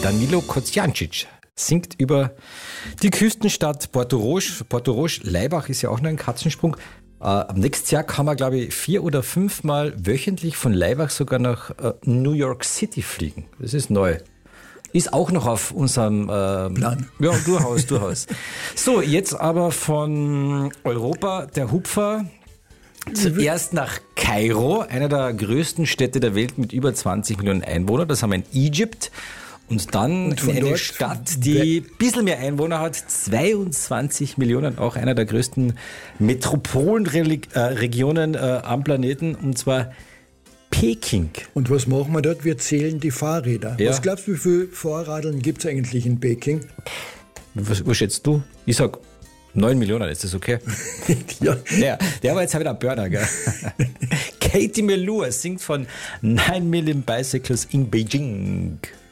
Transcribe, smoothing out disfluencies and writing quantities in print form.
Danilo Kocijancic singt über die Küstenstadt Porto Roche. Porto Roche, Laibach ist ja auch nur ein Katzensprung. Am nächsten Jahr kann man, glaube ich, 4 oder 5 Mal wöchentlich von Laibach sogar nach New York City fliegen. Das ist neu. Ist auch noch auf unserem Plan. Ja, durchaus. So, jetzt aber von Europa der Hupfer. Zuerst nach Kairo, einer der größten Städte der Welt mit über 20 Millionen Einwohnern. Das haben wir in Ägypten. Und dann in eine Stadt, die ein bisschen mehr Einwohner hat, 22 Millionen, auch einer der größten Metropolenregionen am Planeten, und zwar Peking. Und was machen wir dort? Wir zählen die Fahrräder. Ja. Was glaubst du, wie viele Fahrradeln gibt es eigentlich in Peking? Was schätzt du? Ich sag 9 Millionen, ist das okay? Ja. Der war jetzt wieder ein Burner, gell? Katie Melua singt von 9 Million Bicycles in Beijing.